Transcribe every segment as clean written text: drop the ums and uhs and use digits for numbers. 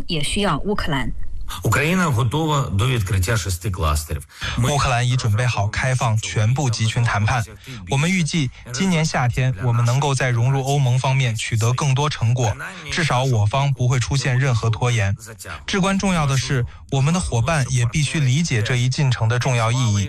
也需要乌克兰。 乌克兰已准备好开放全部集群谈判。我们预计今年夏天我们能够在融入欧盟方面取得更多成果，至少我方不会出现任何拖延。至关重要的是，我们的伙伴也必须理解这一进程的重要意义。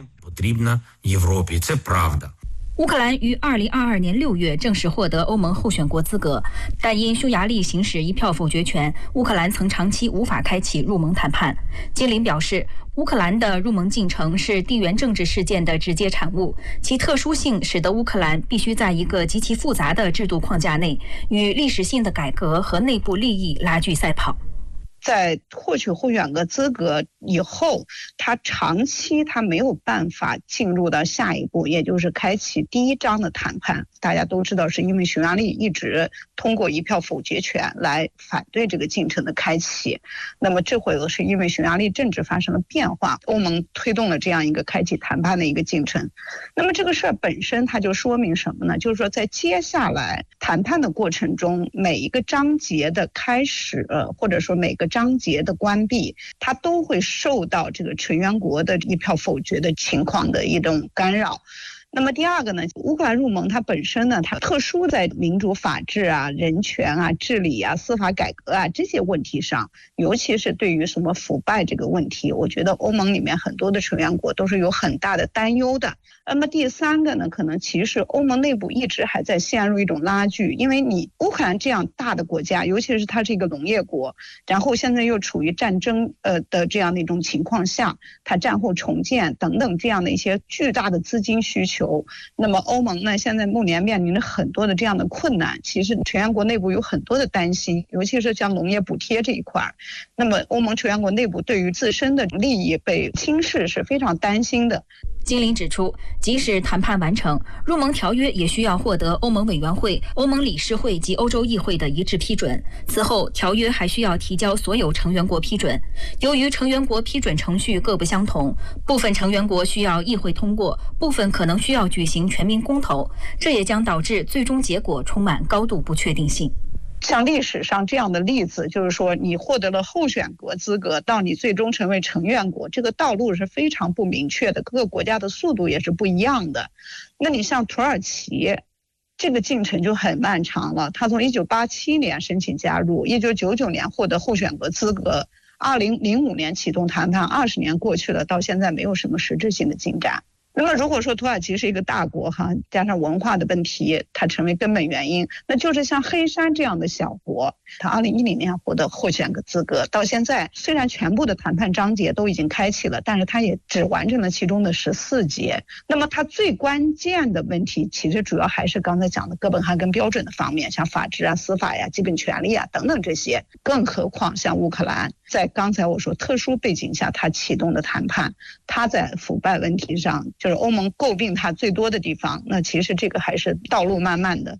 乌克兰于2022年6月正式获得欧盟候选国资格，但因匈牙利行使一票否决权，乌克兰曾长期无法开启入盟谈判。金林表示，乌克兰的入盟进程是地缘政治事件的直接产物，其特殊性使得乌克兰必须在一个极其复杂的制度框架内，与历史性的改革和内部利益拉锯赛跑。 在获取候选国资格以后，他长期没有办法进入到下一步，也就是开启第一章的谈判。大家都知道，是因为匈牙利一直通过一票否决权来反对这个进程的开启。那么这回是因为匈牙利政治发生了变化，欧盟推动了这样一个开启谈判的一个进程。那么这个事儿本身它就说明什么呢？就是说在接下来谈判的过程中，每一个章节的开始，或者说每个章节的关闭，它都会受到这个成员国的一票否决的情况的一种干扰。那么第二个呢，乌克兰入盟它本身呢，它特殊在民主法治啊、人权啊、治理啊、司法改革啊这些问题上，尤其是对于什么腐败这个问题，我觉得欧盟里面很多的成员国都是有很大的担忧的。那么第三个呢，可能其实欧盟内部一直还在陷入一种拉锯，因为你乌克兰这样大的国家，尤其是它是一个农业国，然后现在又处于战争的这样的一种情况下，它战后重建等等这样的一些巨大的资金需求。那么欧盟呢，现在目前面临着很多的这样的困难，其实成员国内部有很多的担心，尤其是像农业补贴这一块。那么欧盟成员国内部对于自身的利益被轻视是非常担心的。 金林指出，即使谈判完成，入盟条约也需要获得欧盟委员会、欧盟理事会及欧洲议会的一致批准。此后，条约还需要提交所有成员国批准。由于成员国批准程序各不相同，部分成员国需要议会通过，部分可能需要举行全民公投，这也将导致最终结果充满高度不确定性。 像历史上这样的例子，就是说你获得了候选国资格，到你最终成为成员国，这个道路是非常不明确的，各个国家的速度也是不一样的。那你像土耳其，这个进程就很漫长了，他从1987年申请加入，1999年获得候选国资格，2005年启动谈判，20年过去了，到现在没有什么实质性的进展。那么如果说土耳其是一个大国加上文化的问题它成为根本原因，那就是像黑山这样的小国，它2010年获得候选国资格，到现在虽然全部的谈判章节都已经开启了，但是它也只完成了其中的14节。那么它最关键的问题其实主要还是刚才讲的哥本哈根标准的方面，像法治啊、司法呀、基本权利啊等等这些。更何况像乌克兰在刚才我说特殊背景下它启动的谈判，它在腐败问题上就是欧盟诟病它最多的地方，那其实这个还是道路漫漫的。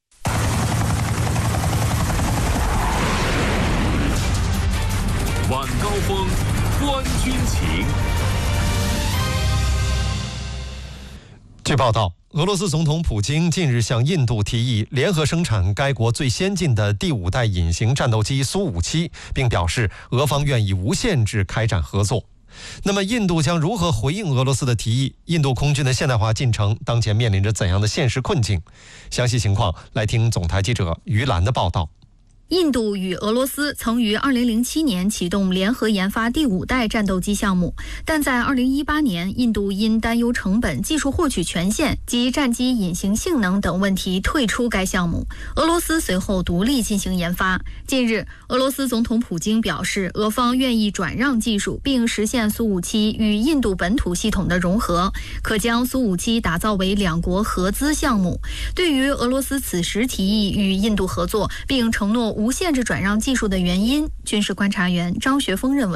晚高峰，观军情。 据报道，俄罗斯总统普京近日向印度提议联合生产该国最先进的第5代隐形战斗机苏57，并表示俄方愿意无限制开展合作。那么印度将如何回应俄罗斯的提议？印度空军的现代化进程当前面临着怎样的现实困境？详细情况来听总台记者于兰的报道。 印度与俄罗斯曾于2007年启动联合研发第5代战斗机项目，但在2018年，印度因担忧成本、技术获取权限及战机隐形性能等问题退出该项目。俄罗斯随后独立进行研发。近日，俄罗斯总统普京表示，俄方愿意转让技术，并实现苏57与印度本土系统的融合，可将苏57打造为两国合资项目。对于俄罗斯此时提议与印度合作，并承诺无限制转让技术的原因，军事观察员张学峰认为，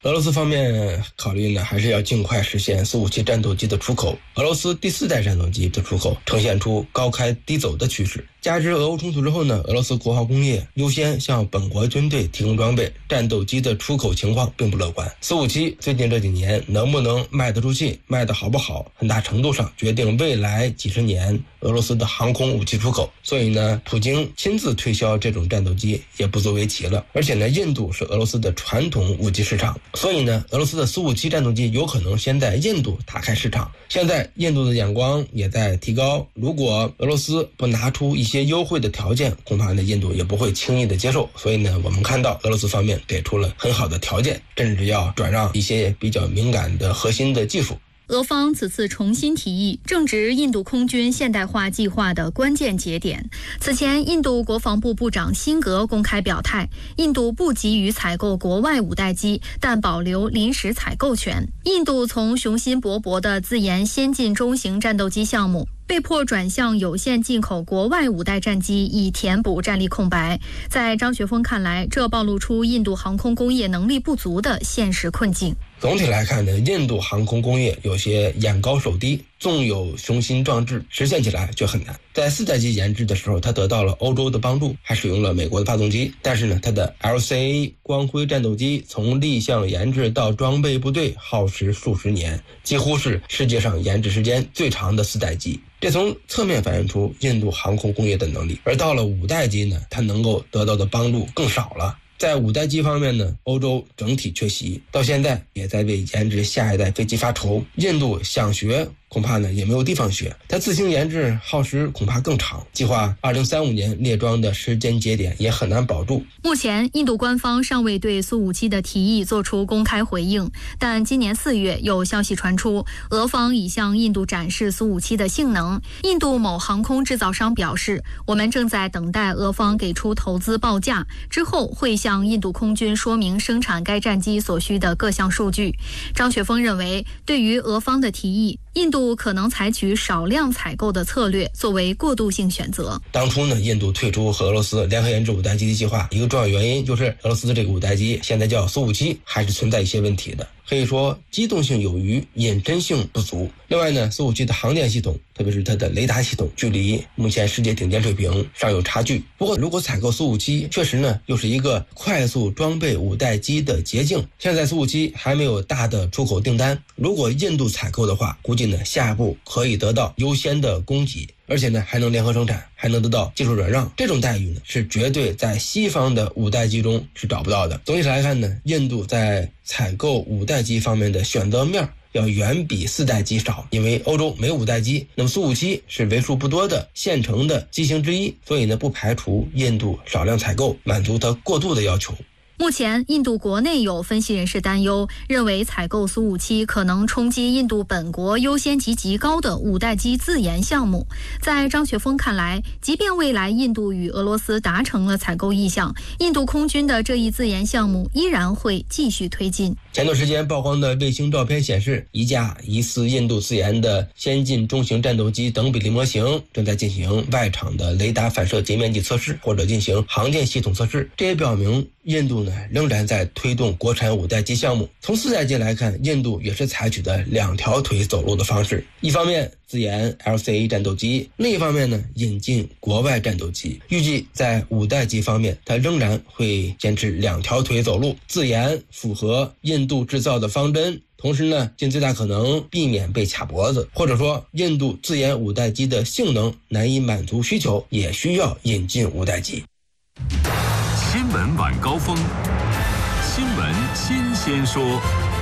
俄罗斯方面考虑呢，还是要尽快实现苏57战斗机的出口。俄罗斯第4代战斗机的出口呈现出高开低走的趋势。加之俄乌冲突之后呢，俄罗斯国防工业优先向本国军队提供装备，战斗机的出口情况并不乐观。苏57最近这几年能不能卖得出去，卖得好不好，很大程度上决定未来几十年俄罗斯的航空武器出口。所以呢，普京亲自推销这种战斗机也不足为奇了。而且呢，印度是俄罗斯的传统武器市场，所以呢，俄罗斯的苏57战斗机有可能先在印度打开市场。现在印度的眼光也在提高，如果俄罗斯不拿出一些优惠的条件，恐怕呢印度也不会轻易的接受。所以呢，我们看到俄罗斯方面给出了很好的条件，甚至要转让一些比较敏感的核心的技术。 俄方此次重新提议，正值印度空军现代化计划的关键节点。此前，印度国防部部长辛格公开表态，印度不急于采购国外5代机，但保留临时采购权。印度从雄心勃勃的自研先进中型战斗机项目，被迫转向有限进口国外5代战机，以填补战力空白。在张学峰看来，这暴露出印度航空工业能力不足的现实困境。 总体来看呢，印度航空工业有些眼高手低，纵有雄心壮志，实现起来却很难。在4代机研制的时候，它得到了欧洲的帮助，还使用了美国的发动机。但是呢，它的 LCA 光辉战斗机从立项研制到装备部队耗时数十年，几乎是世界上研制时间最长的4代机。这从侧面反映出印度航空工业的能力。而到了5代机呢，它能够得到的帮助更少了。在5代机方面呢，欧洲整体缺席，到现在也在为研制下一代飞机发愁。印度想学，恐怕呢也没有地方学，它自行研制耗时恐怕更长，计划2035年列装的时间节点也很难保住。 目前，印度官方尚未对苏57的提议做出公开回应，但今年4月有消息传出，俄方已向印度展示苏57的性能。印度某航空制造商表示，我们正在等待俄方给出投资报价，之后会向印度空军说明生产该战机所需的各项数据。张学峰认为，对于俄方的提议，印度可能采取少量采购的策略作为过渡性选择。 当初呢，印度退出和俄罗斯联合研制5代机的计划，一个重要原因就是俄罗斯的这个5代机现在叫苏57，还是存在一些问题的。可以说机动性有余，隐身性不足。另外呢，苏57的航电系统，特别是它的雷达系统，距离目前世界顶尖水平尚有差距。不过如果采购苏57，确实呢又是一个快速装备5代机的捷径。现在苏57还没有大的出口订单，如果印度采购的话，估计呢下一步可以得到优先的供给，而且呢还能联合生产，还能得到技术转让。这种待遇呢是绝对在西方的5代机中是找不到的。总体来看呢，印度在采购5代机方面的选择面要远比4代机少，因为欧洲没有5代机，那么苏57是为数不多的现成的机型之一，所以呢不排除印度少量采购，满足它过渡的要求。 目前，印度国内有分析人士担忧，认为采购苏57可能冲击印度本国优先级极高的5代机自研项目。在张学峰看来，即便未来印度与俄罗斯达成了采购意向，印度空军的这一自研项目依然会继续推进。 前段时间曝光的卫星照片显示，一架疑似印度自研的先进中型战斗机等比例模型正在进行外场的雷达反射截面积测试，或者进行航电系统测试。这也表明印度仍然在推动国产5代机项目。从4代机来看，印度也是采取的2条腿走路的方式，一方面自研 LCA 战斗机，另一方面呢引进国外战斗机。预计在5代机方面，它仍然会坚持2条腿走路，自研符合印度制造的方针，同时呢尽最大可能避免被卡脖子，或者说印度自研5代机的性能难以满足需求，也需要引进5代机。 新闻晚高峰，新闻新鲜说。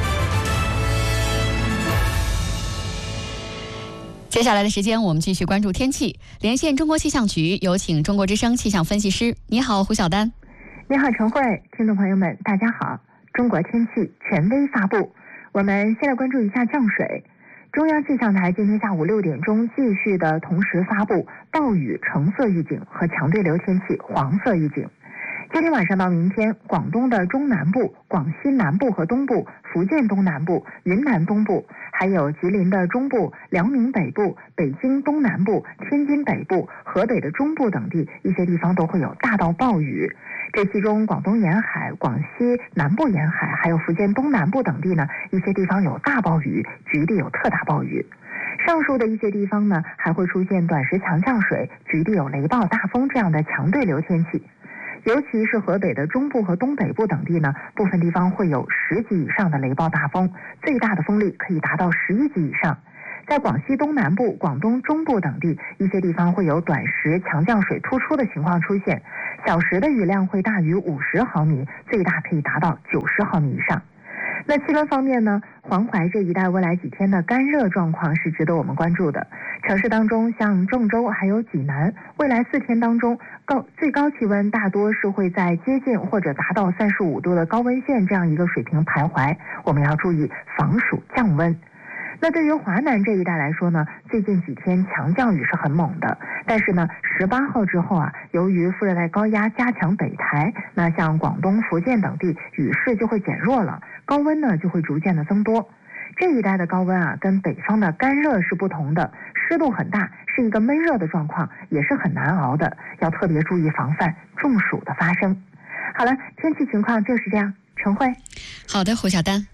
接下来的时间，我们继续关注天气。连线中国气象局，有请中国之声气象分析师。你好，胡晓丹。 你好，陈慧。听众朋友们，大家好。中国天气权威发布，我们先来关注一下降水。中央气象台今天下午6点钟继续的同时发布暴雨橙色预警和强对流天气黄色预警。 今天晚上到明天，广东的中南部、广西南部和东部、福建东南部、云南东部，还有吉林的中部、辽宁北部、北京东南部、天津北部、河北的中部等地一些地方都会有大到暴雨。这其中，广东沿海、广西南部沿海，还有福建东南部等地呢，一些地方有大暴雨，局地有特大暴雨。上述的一些地方呢，还会出现短时强降水，局地有雷暴、大风这样的强对流天气。尤其是河北的中部和东北部等地呢，部分地方会有10级以上的雷暴大风，最大的风力可以达到11级以上。在广西东南部、广东中部等地，一些地方会有短时强降水突出的情况出现，小时的雨量会大于50毫米，最大可以达到90毫米以上。那气温方面呢，黄淮这一带未来几天的干热状况是值得我们关注的。城市当中，像郑州还有济南，未来4天当中，最高气温大多是会在接近或者达到35度的高温线这样一个水平徘徊，我们要注意防暑降温。那对于华南这一带来说呢，最近几天强降雨是很猛的，但是呢，18号之后啊，由于副热带高压加强北抬，那像广东、福建等地雨势就会减弱了，高温呢就会逐渐的增多。这一带的高温啊，跟北方的干热是不同的，湿度很大，是一个闷热的状况，也是很难熬的，要特别注意防范中暑的发生。好了，天气情况就是这样。陈慧， 好的，胡小丹。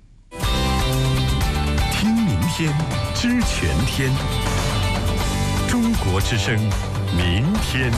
听明天，知全天。中国之声，明天。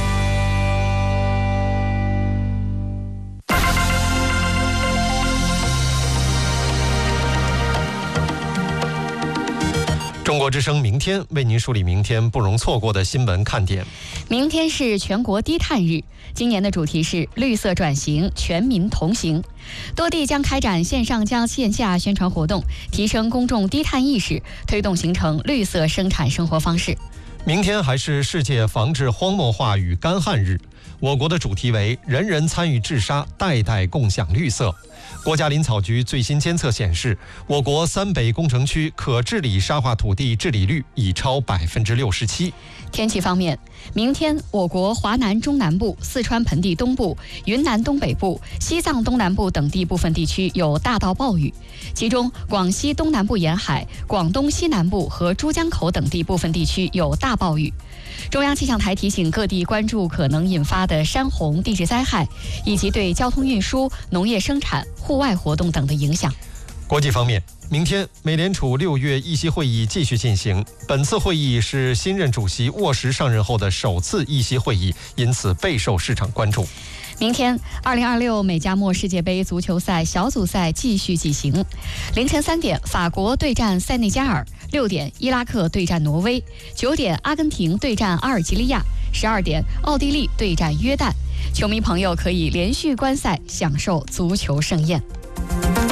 中国之声明天为您梳理明天不容错过的新闻看点。 明天是全国低碳日，今年的主题是绿色转型，全民同行。多地将开展线上加线下宣传活动，提升公众低碳意识，推动形成绿色生产生活方式。 明天还是世界防治荒漠化与干旱日，我国的主题为人人参与治沙，代代共享绿色。国家林草局最新监测显示，我国3北工程区可治理沙化土地治理率已超67%。 天气方面，明天我国华南中南部、四川盆地东部、云南东北部、西藏东南部等地部分地区有大到暴雨，其中广西东南部沿海、广东西南部和珠江口等地部分地区有大暴雨。中央气象台提醒各地关注可能引发的山洪、地质灾害，以及对交通运输、农业生产、户外活动等的影响。 国际方面，明天美联储6月议息会议继续进行，本次会议是新任主席沃什上任后的首次议息会议，因此备受市场关注。 明天2026美加墨世界杯足球赛小组赛继续进行，凌晨3点法国对战塞内加尔，6点伊拉克对战挪威，9点阿根廷对战阿尔及利亚，12点奥地利对战约旦。球迷朋友可以连续观赛，享受足球盛宴。